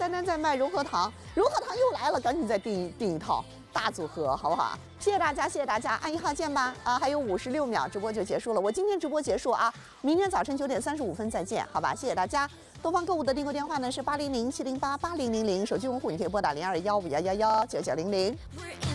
丹丹在卖融合糖，融合糖又来了，赶紧再订一套大组合，好不好？谢谢大家，谢谢大家，按1号键吧。还有56秒，直播就结束了。我今天直播结束啊，明天早晨9点35分再见，好吧？谢谢大家。东方购物的订购电话呢是800-708-8000，手机用户你可以拨打0215111990。